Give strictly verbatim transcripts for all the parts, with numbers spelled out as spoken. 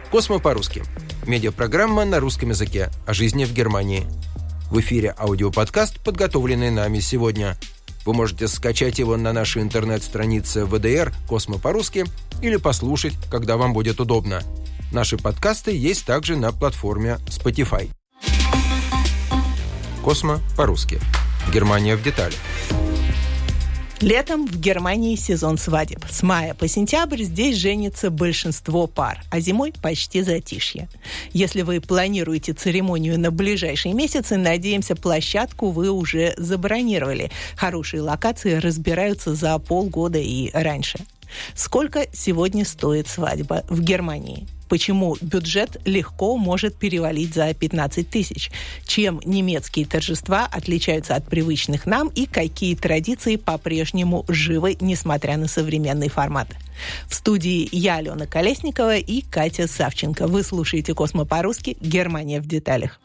«Космо по-русски». Медиапрограмма на русском языке о жизни в Германии. В эфире аудиоподкаст, подготовленный нами сегодня. Вы можете скачать его на нашей интернет-странице вэ дэ эр «Космо по-русски» или послушать, когда вам будет удобно. Наши подкасты есть также на платформе Spotify. «Космо по-русски». Германия в деталях. Летом в Германии сезон свадеб. С мая по сентябрь здесь женится большинство пар, а зимой почти затишье. Если вы планируете церемонию на ближайшие месяцы, надеемся, площадку вы уже забронировали. Хорошие локации разбираются за полгода и раньше. Сколько сегодня стоит свадьба в Германии? Почему бюджет легко может перевалить за пятнадцать тысяч? Чем немецкие торжества отличаются от привычных нам и какие традиции по-прежнему живы, несмотря на современный формат? В студии я, Алена Колесникова, и Катя Савченко. Вы слушаете «Космо по-русски. Германия в деталях».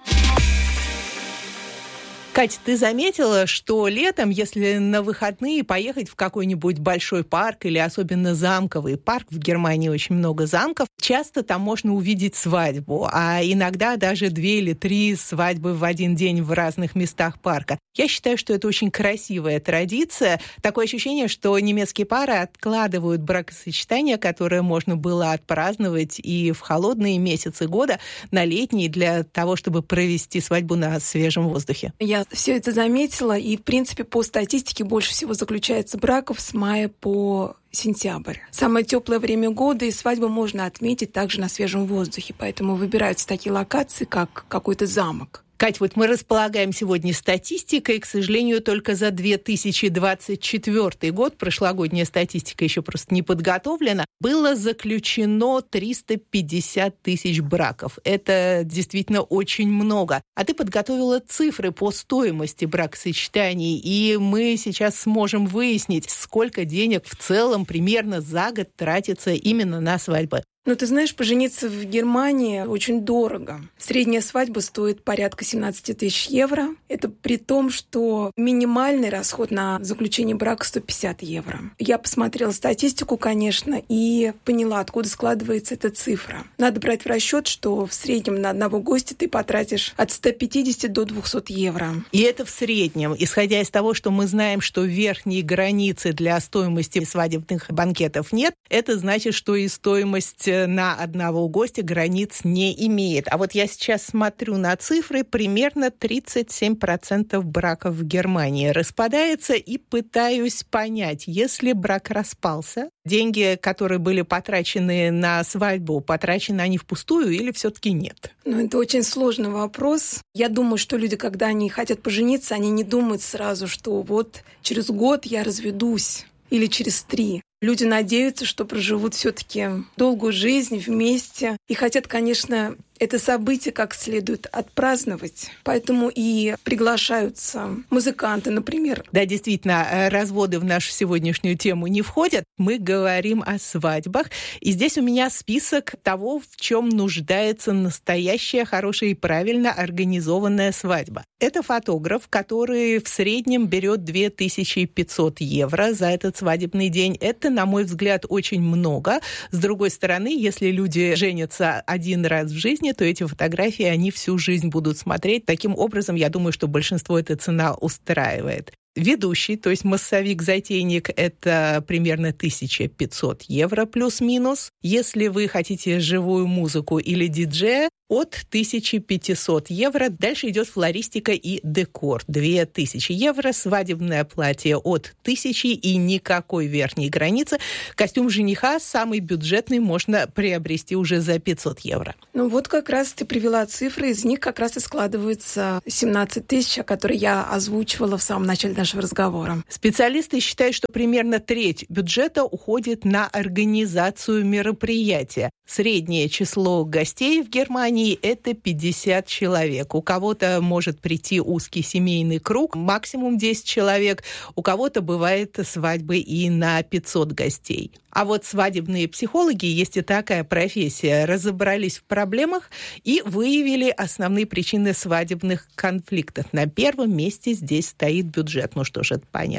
Катя, ты заметила, что летом, если на выходные поехать в какой-нибудь большой парк или особенно замковый парк, в Германии очень много замков, часто там можно увидеть свадьбу, а иногда даже две или три свадьбы в один день в разных местах парка. Я считаю, что это очень красивая традиция. Такое ощущение, что немецкие пары откладывают бракосочетание, которое можно было отпраздновать и в холодные месяцы года, на летние, для того, чтобы провести свадьбу на свежем воздухе. Я все это заметила, и, в принципе, по статистике больше всего заключается браков с мая по сентябрь. Самое теплое время года, и свадьбу можно отметить также на свежем воздухе, поэтому выбираются такие локации, как какой-то замок. Кать, вот мы располагаем сегодня статистикой, к сожалению, только за две тысячи двадцать четвёртый год, прошлогодняя статистика еще просто не подготовлена, было заключено триста пятьдесят тысяч браков. Это действительно очень много. А ты подготовила цифры по стоимости бракосочетаний, и мы сейчас сможем выяснить, сколько денег в целом примерно за год тратится именно на свадьбы. Ну, ты знаешь, пожениться в Германии очень дорого. Средняя свадьба стоит порядка семнадцать тысяч евро. Это при том, что минимальный расход на заключение брака сто пятьдесят евро. Я посмотрела статистику, конечно, и поняла, откуда складывается эта цифра. Надо брать в расчет, что в среднем на одного гостя ты потратишь от ста пятидесяти до двухсот евро. И это в среднем, исходя из того, что мы знаем, что верхней границы для стоимости свадебных банкетов нет, это значит, что и стоимость на одного гостя границ не имеет. А вот я сейчас смотрю на цифры, примерно тридцать семь процентов браков в Германии распадается, и пытаюсь понять, если брак распался, деньги, которые были потрачены на свадьбу, потрачены они впустую или все-таки нет? Ну, это очень сложный вопрос. Я думаю, что люди, когда они хотят пожениться, они не думают сразу, что вот через год я разведусь или через три. Люди надеются, что проживут все-таки долгую жизнь вместе и хотят, конечно, это событие как следует отпраздновать. Поэтому и приглашаются музыканты, например. Да, действительно, разводы в нашу сегодняшнюю тему не входят. Мы говорим о свадьбах. И здесь у меня список того, в чем нуждается настоящая, хорошая и правильно организованная свадьба. Это фотограф, который в среднем берет две тысячи пятьсот евро за этот свадебный день. Это, на мой взгляд, очень много. С другой стороны, если люди женятся один раз в жизни, то эти фотографии они всю жизнь будут смотреть. Таким образом, я думаю, что большинство эта цена устраивает. Ведущий, то есть массовик-затейник, это примерно тысяча пятьсот евро плюс-минус. Если вы хотите живую музыку или диджея, от тысяча пятьсот евро. Дальше идет флористика и декор. две тысячи евро. Свадебное платье от тысячи и никакой верхней границы. Костюм жениха, самый бюджетный, можно приобрести уже за пятьсот евро. Ну вот как раз ты привела цифры. Из них как раз и складывается семнадцать тысяч, которые я озвучивала в самом начале нашего разговора. Специалисты считают, что примерно треть бюджета уходит на организацию мероприятия. Среднее число гостей в Германии – это пятьдесят человек. У кого-то может прийти узкий семейный круг, максимум десять человек. У кого-то бывает свадьбы и на пятьсот гостей. А вот свадебные психологи, есть и такая профессия, разобрались в проблемах и выявили основные причины свадебных конфликтов. На первом месте здесь стоит бюджет. Ну что ж, это понятно.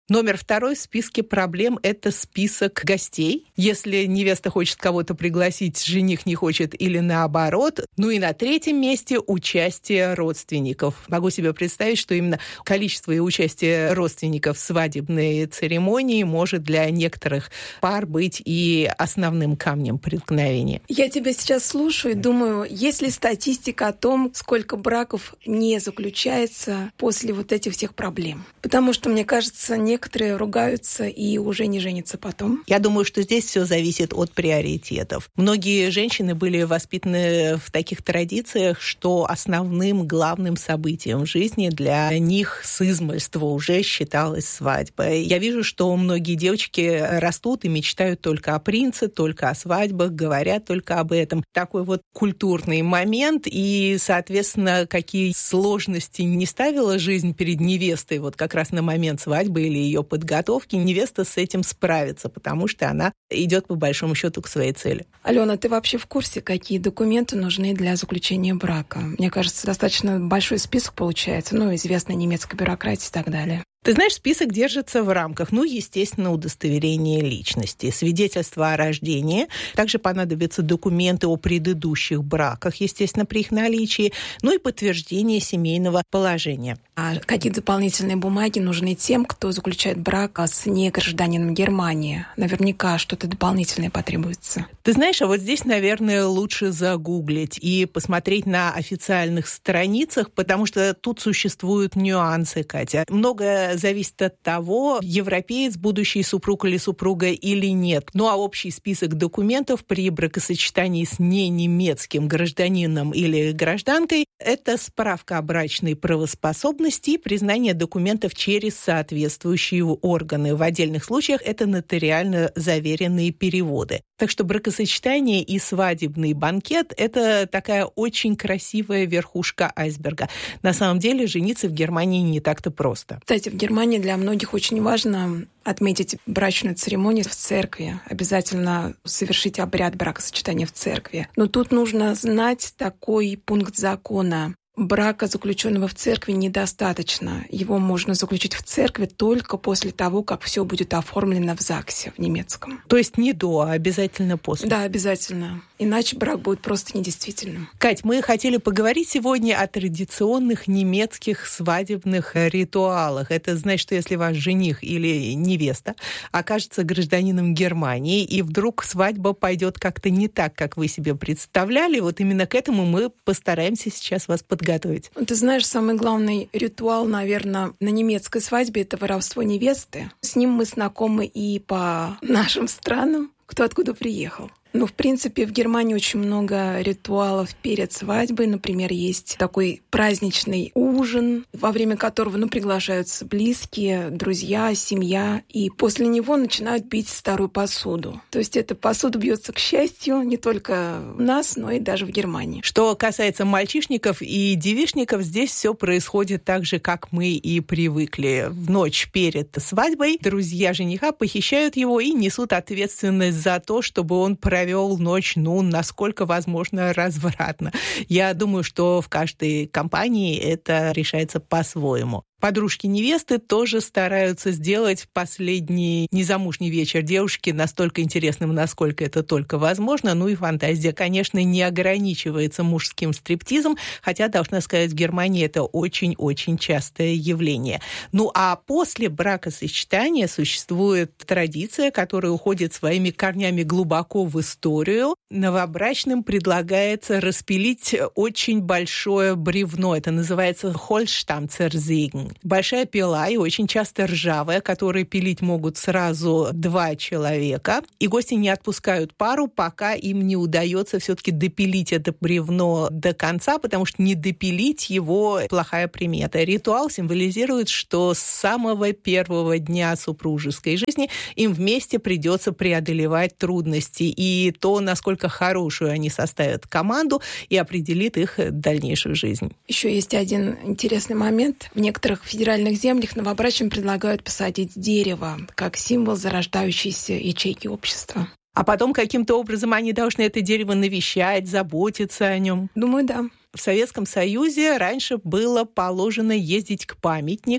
Номер второй в списке проблем – это список гостей. Если невеста хочет кого-то пригласить, жених не хочет или наоборот. Ну и на третьем месте – участие родственников. Могу себе представить, что именно количество и участие родственников в свадебной церемонии может для некоторых пар быть и основным камнем преткновения. Я тебя сейчас слушаю и думаю, есть ли статистика о том, сколько браков не заключается после вот этих всех проблем? Потому что, мне кажется, некоторые ругаются и уже не женятся потом. Я думаю, что здесь все зависит от приоритетов. Многие женщины были воспитаны в таких традициях, что основным главным событием в жизни для них с измольства уже считалась свадьба. Я вижу, что многие девочки растут и мечтают только о принце, только о свадьбах, говорят только об этом. Такой вот культурный момент, и, соответственно, какие сложности не ставила жизнь перед невестой вот как раз на момент свадьбы или ее подготовки, невеста с этим справится, потому что она идет по большому счету к своей цели. Алена, ты вообще в курсе, какие документы нужны для заключения брака? Мне кажется, достаточно большой список получается, ну, известная немецкая бюрократия и так далее. Ты знаешь, список держится в рамках, ну, естественно, удостоверение личности, свидетельство о рождении, также понадобятся документы о предыдущих браках, естественно, при их наличии, ну и подтверждение семейного положения. А какие дополнительные бумаги нужны тем, кто заключает брак с негражданином Германии? Наверняка что-то дополнительное потребуется. Ты знаешь, а вот здесь, наверное, лучше загуглить и посмотреть на официальных страницах, потому что тут существуют нюансы, Катя. Многое зависит от того, европеец, будущий супруг или супруга или нет. Ну а общий список документов при бракосочетании с ненемецким гражданином или гражданкой – это справка о брачной правоспособности и признание документов через соответствующие органы. В отдельных случаях это нотариально заверенные переводы. Так что бракосочетание и свадебный банкет – это такая очень красивая верхушка айсберга. На самом деле жениться в Германии не так-то просто. Кстати, в Германии для многих очень важно отметить брачную церемонию в церкви. Обязательно совершить обряд бракосочетания в церкви. Но тут нужно знать такой пункт закона. Брака, заключенного в церкви, недостаточно. Его можно заключить в церкви только после того, как все будет оформлено в ЗАГСе, в немецком. То есть не до, а обязательно после? Да, обязательно. Иначе брак будет просто недействительным. Кать, мы хотели поговорить сегодня о традиционных немецких свадебных ритуалах. Это значит, что если ваш жених или невеста окажется гражданином Германии, и вдруг свадьба пойдет как-то не так, как вы себе представляли, вот именно к этому мы постараемся сейчас вас подготовить. Готовить. Ты знаешь, самый главный ритуал, наверное, на немецкой свадьбе – это воровство невесты. С ним мы знакомы и по нашим странам, кто откуда приехал. Ну, в принципе, в Германии очень много ритуалов перед свадьбой. Например, есть такой праздничный ужин, во время которого, ну, приглашаются близкие, друзья, семья, и после него начинают бить старую посуду. То есть эта посуда бьется, к счастью, не только у нас, но и даже в Германии. Что касается мальчишников и девичников, здесь все происходит так же, как мы и привыкли. В ночь перед свадьбой друзья жениха похищают его и несут ответственность за то, чтобы он провел провел ночь, ну, насколько возможно, развратно. Я думаю, что в каждой компании это решается по-своему. Подружки невесты тоже стараются сделать последний незамужний вечер девушки настолько интересным, насколько это только возможно. Ну и фантазия, конечно, не ограничивается мужским стриптизом, хотя, должна сказать, в Германии это очень-очень частое явление. Ну а после бракосочетания существует традиция, которая уходит своими корнями глубоко в историю. Новобрачным предлагается распилить очень большое бревно. Это называется Holzstamm-Zersägen. Большая пила, и очень часто ржавая, которые пилить могут сразу два человека. И гости не отпускают пару, пока им не удается все-таки допилить это бревно до конца, потому что не допилить его – плохая примета. Ритуал символизирует, что с самого первого дня супружеской жизни им вместе придется преодолевать трудности. И то, насколько хорошую они составят команду, и определит их дальнейшую жизнь. Еще есть один интересный момент. В некоторых В федеральных землях новобрачным предлагают посадить дерево как символ зарождающейся ячейки общества. А потом каким-то образом они должны это дерево навещать, заботиться о нем. Думаю, да. В Советском Союзе раньше было положено ездить к памятникам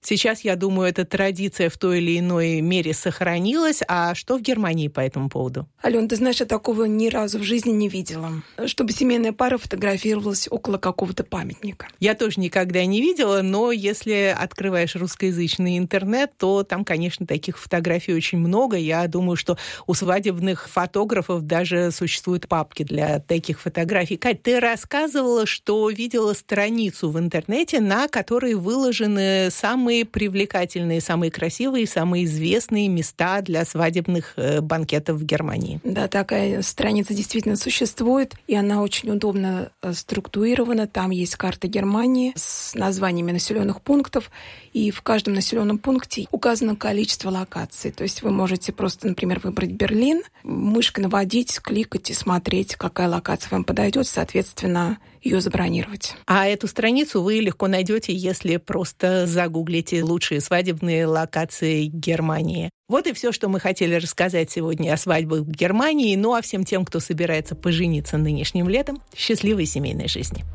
Сейчас, я думаю, эта традиция в той или иной мере сохранилась. А что в Германии по этому поводу? Ален, ты знаешь, я такого ни разу в жизни не видела, чтобы семейная пара фотографировалась около какого-то памятника. Я тоже никогда не видела, но если открываешь русскоязычный интернет, то там, конечно, таких фотографий очень много. Я думаю, что у свадебных фотографов даже существуют папки для таких фотографий. Кать, ты рассказывала, что видела страницу в интернете, на которой выложены самые привлекательные, самые красивые, самые известные места для свадебных банкетов в Германии. Да, такая страница действительно существует, и она очень удобно структурирована. Там есть карта Германии с названиями населенных пунктов, и в каждом населенном пункте указано количество локаций. То есть вы можете просто, например, выбрать Берлин, мышкой наводить, кликать и смотреть, какая локация вам подойдет, соответственно, ее забронировать. А эту страницу вы легко найдете, если просто загуглите лучшие свадебные локации Германии. Вот и все, что мы хотели рассказать сегодня о свадьбах в Германии. Ну а всем тем, кто собирается пожениться нынешним летом, счастливой семейной жизни.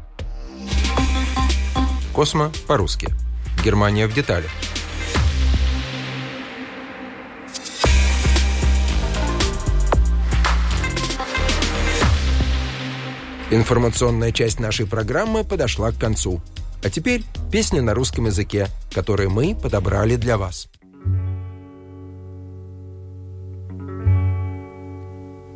Космо по-русски. Германия в деталях. Информационная часть нашей программы подошла к концу. А теперь песня на русском языке, которую мы подобрали для вас.